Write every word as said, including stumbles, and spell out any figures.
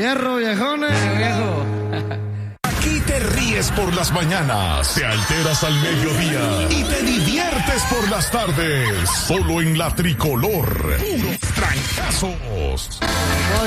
Fierro, viejones. Viejo. Aquí te ríes por las mañanas, te alteras al mediodía y te diviertes por las tardes. Solo en La Tricolor. Puros trancazos.